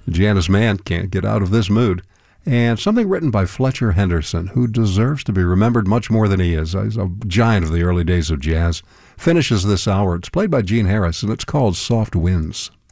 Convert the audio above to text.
Janice Mann can't get out of this mood. And something written by Fletcher Henderson, who deserves to be remembered much more than he is. He's a giant of the early days of jazz. Finishes this hour. It's played by Gene Harris, and it's called Soft Winds.